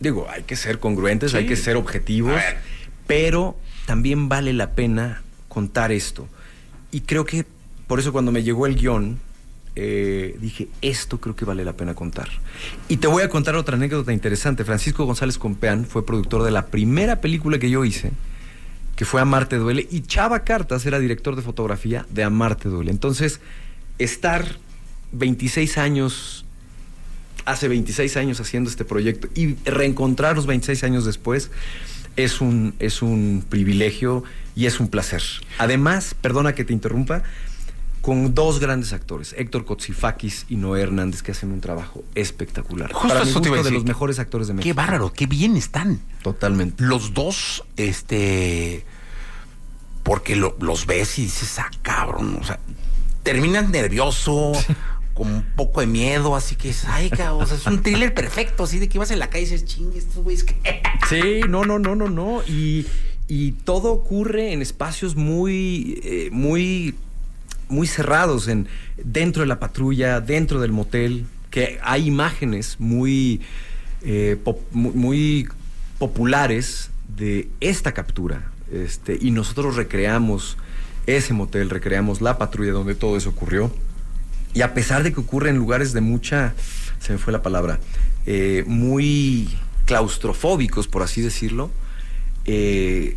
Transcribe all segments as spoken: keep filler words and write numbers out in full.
Digo, hay que ser congruentes, sí. hay que ser objetivos, ver. pero también vale la pena contar esto. Y creo que por eso cuando me llegó el guión, eh, dije, esto creo que vale la pena contar. Y te voy a contar otra anécdota interesante. Francisco González Compeán fue productor de la primera película que yo hice, que fue Amarte Duele, y Chava Cartas era director de fotografía de Amarte Duele. Entonces, estar veintiséis años, hace veintiséis años haciendo este proyecto y reencontrarnos veintiséis años después, es un, es un privilegio y es un placer. Además, perdona que te interrumpa, con dos grandes actores, Héctor Kotsifakis y Noé Hernández, que hacen un trabajo espectacular. Justo Para eso mi te iba a gusto, de decir. los mejores actores de México. Qué bárbaro, qué bien están. Totalmente. Los dos, este... porque lo, los ves y dices, ah, cabrón, o sea, terminas nervioso, con un poco de miedo, así que es, ay, cabrón, o sea, es un thriller perfecto, así de que ibas en la calle y dices, chingue, estos güeyes que... Sí, no, no, no, no, no, y, y todo ocurre en espacios muy, eh, muy, muy cerrados, en, dentro de la patrulla, dentro del motel, que hay imágenes muy, eh, pop, muy, muy populares de esta captura. Este, y nosotros recreamos ese motel, recreamos la patrulla donde todo eso ocurrió. Y a pesar de que ocurre en lugares de mucha, se me fue la palabra, eh, muy claustrofóbicos, por así decirlo, eh,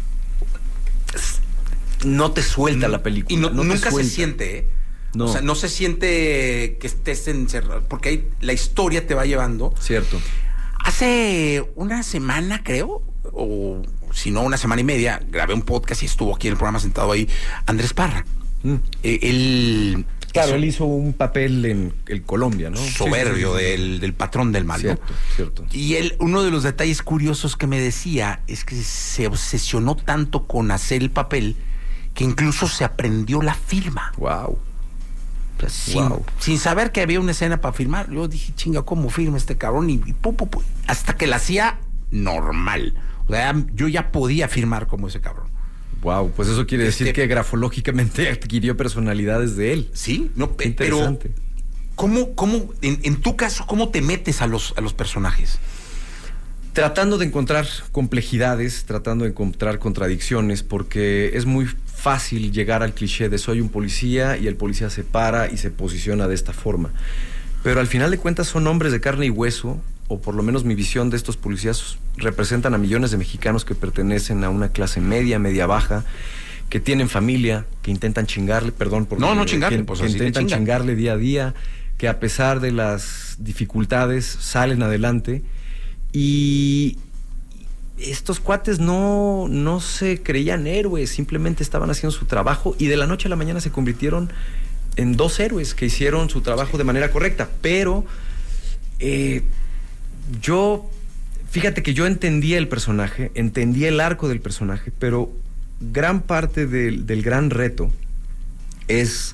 no te suelta la película. Y no, no nunca se se siente, ¿eh? No. O sea, no se siente que estés encerrado, porque ahí la historia te va llevando. Cierto. Hace una semana, creo, o si no, una semana y media, grabé un podcast y estuvo aquí en el programa sentado ahí Andrés Parra. Mm. Eh, él... Claro, hizo, él hizo un papel en el Colombia, ¿no? Soberbio, sí, sí, sí, sí. Del, del patrón del mal, Cierto, ¿no? cierto. Y él, uno de los detalles curiosos que me decía es que se obsesionó tanto con hacer el papel que incluso se aprendió la firma. Wow. O sea, sin, Wow. sin saber que había una escena para firmar, yo dije, chinga, ¿cómo firma este cabrón? Y, y pu, pu, pu, hasta que la hacía normal. O sea, yo ya podía firmar como ese cabrón. Wow, pues eso quiere decir Este- que grafológicamente adquirió personalidades de él. Sí, no, Qué pe- pero interesante. ¿cómo, cómo, en, en tu caso, cómo te metes a los, a los personajes? Tratando de encontrar complejidades, tratando de encontrar contradicciones, porque es muy fácil llegar al cliché de soy un policía y el policía se para y se posiciona de esta forma. Pero al final de cuentas son hombres de carne y hueso, o por lo menos mi visión de estos policías representan a millones de mexicanos que pertenecen a una clase media, media baja, que tienen familia, que intentan chingarle, perdón por No, no chingarle, que, pues que así te intentan chingan. chingarle día a día, que a pesar de las dificultades salen adelante. Y estos cuates no, no se creían héroes, simplemente estaban haciendo su trabajo y de la noche a la mañana se convirtieron en dos héroes que hicieron su trabajo de manera correcta. Pero eh, yo, fíjate que yo entendía el personaje, entendía el arco del personaje, pero gran parte del, del gran reto es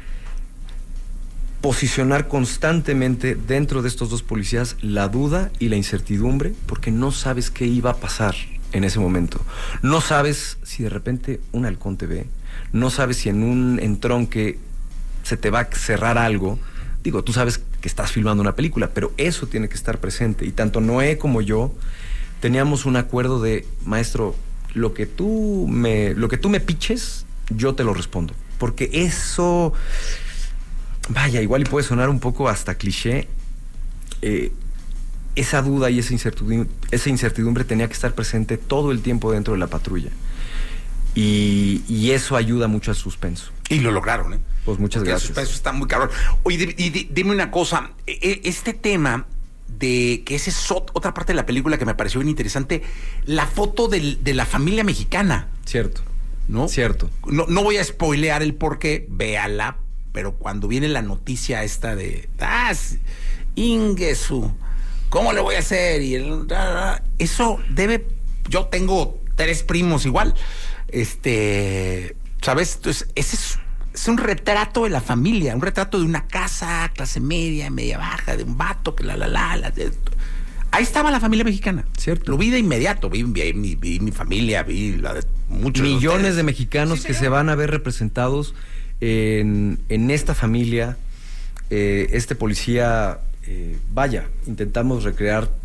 posicionar constantemente dentro de estos dos policías la duda y la incertidumbre, porque no sabes qué iba a pasar en ese momento. No sabes si de repente un halcón te ve, no sabes si en un entronque se te va a cerrar algo. Digo, tú sabes que estás filmando una película, pero eso tiene que estar presente. Y tanto Noé como yo teníamos un acuerdo de, maestro, lo que tú me, lo que tú me piches, yo te lo respondo. Porque eso... Vaya, igual y puede sonar un poco hasta cliché. Eh, esa duda y esa incertidumbre, esa incertidumbre tenía que estar presente todo el tiempo dentro de la patrulla. Y, y eso ayuda mucho al suspenso. Y lo lograron, ¿eh? Pues muchas Porque gracias. El suspenso está muy cabrón. Oye, di- di- di- dime una cosa. E- Este tema de que esa es ot- otra parte de la película que me pareció bien interesante, la foto del- de la familia mexicana, Cierto, ¿no? cierto. No, no voy a spoilear el por qué, véala, pero cuando viene la noticia esta de, ah, s- Ingesu, ¿cómo le voy a hacer? Y el, ah, ah, eso debe, yo tengo tres primos igual, este, ¿sabes? Entonces, ese es, es un retrato de la familia, un retrato de una casa, clase media, media baja, de un vato, que la, la, la, la, de- ahí estaba la familia mexicana. Cierto. Lo vi de inmediato, vi, vi, vi, vi mi familia, vi la de muchos de Millones ustedes. de mexicanos Sí, que señor. se van a ver representados en, en esta familia. Eh, este policía, eh, vaya, intentamos recrear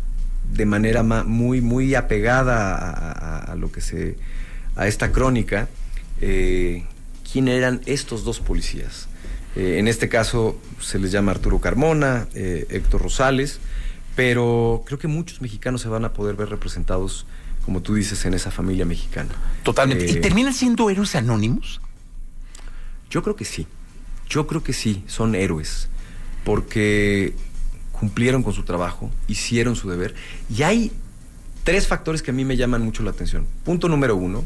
de manera ma, muy, muy apegada a, a, a lo que se, a esta crónica, eh, quién eran estos dos policías. Eh, en este caso se les llama Arturo Carmona, eh, Héctor Rosales, pero creo que muchos mexicanos se van a poder ver representados, como tú dices, en esa familia mexicana. Totalmente. Eh, ¿Y terminan siendo héroes anónimos? Yo creo que sí. Yo creo que sí, son héroes, porque cumplieron con su trabajo, hicieron su deber, y hay tres factores que a mí me llaman mucho la atención. Punto número uno,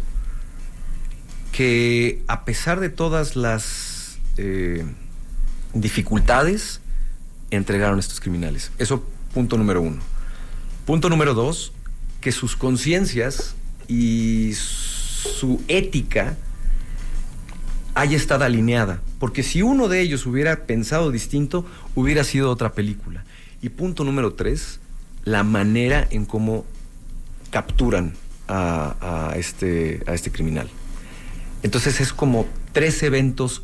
que a pesar de todas las eh, dificultades, entregaron a estos criminales. Eso, punto número uno. Punto número dos, que sus conciencias y su ética haya estado alineada, porque si uno de ellos hubiera pensado distinto, hubiera sido otra película. Y punto número tres, la manera en cómo capturan a, a, este, a este criminal. Entonces es como tres eventos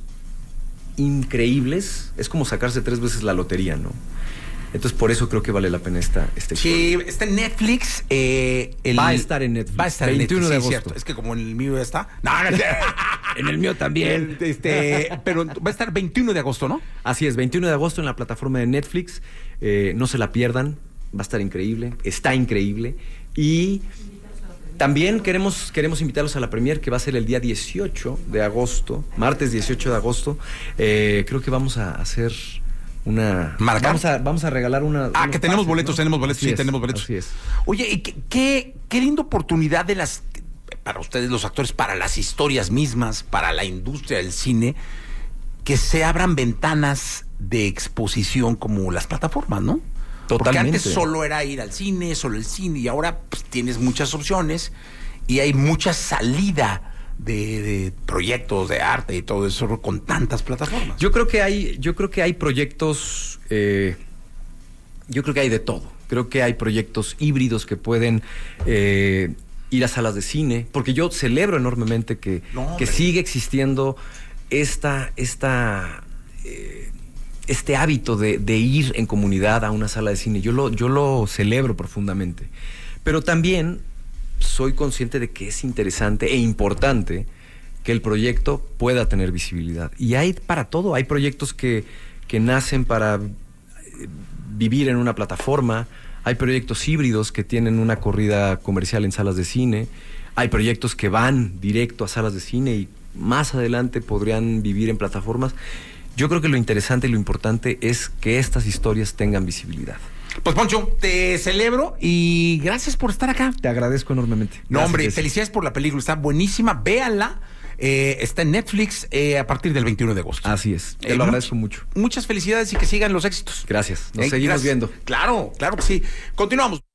increíbles, es como sacarse tres veces la lotería, ¿no? Entonces por eso creo que vale la pena esta, esta Sí, está en Netflix. Eh, el, va a estar en Netflix. Va a estar en Netflix, veintiuno de sí, agosto. Cierto. Es que como en el mío ya está. No, no, en el mío también. El, este, pero va a estar veintiuno de agosto, ¿no? Así es, veintiuno de agosto en la plataforma de Netflix. Eh, no se la pierdan, va a estar increíble, está increíble. Y también queremos, queremos invitarlos a la premier, que va a ser el día dieciocho de agosto, martes dieciocho de agosto. Eh, creo que vamos a hacer una... ¿Marcar? Vamos a, vamos a regalar una... Ah, que tenemos pases, boletos, ¿no? tenemos boletos, así sí, es, tenemos boletos. Así es. Oye, y qué, qué, qué linda oportunidad de las... para ustedes los actores, para las historias mismas, para la industria del cine, que se abran ventanas de exposición como las plataformas, ¿no? Totalmente. Porque antes solo era ir al cine, solo el cine, y ahora pues, tienes muchas opciones y hay mucha salida de, de proyectos de arte y todo eso con tantas plataformas. Yo creo que hay, yo creo que hay proyectos, eh, yo creo que hay de todo. Creo que hay proyectos híbridos que pueden eh, ir a salas de cine, porque yo celebro enormemente que, no, que sigue existiendo esta, esta eh, este hábito de, de ir en comunidad a una sala de cine. Yo lo, yo lo celebro profundamente. Pero también soy consciente de que es interesante e importante que el proyecto pueda tener visibilidad. Y hay para todo. Hay proyectos que, que nacen para vivir en una plataforma. Hay proyectos híbridos que tienen una corrida comercial en salas de cine. Hay proyectos que van directo a salas de cine y más adelante podrían vivir en plataformas. Yo creo que lo interesante y lo importante es que estas historias tengan visibilidad. Pues Poncho, te celebro y gracias por estar acá. Te agradezco enormemente. No, Gracias, hombre, Jesse. felicidades por la película, está buenísima, véanla. Eh, está en Netflix eh, a partir del veintiuno de agosto. Así es, te Eh, lo much- agradezco mucho. Muchas felicidades y que sigan los éxitos. Gracias, nos Eh, seguimos gracias. viendo. Claro, claro que sí. Continuamos.